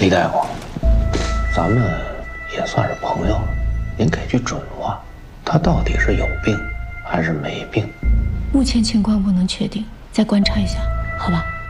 李大夫，咱们也算是朋友了，您给句准话，他到底是有病还是没病？ 目前情况不能确定，再观察一下，好吧？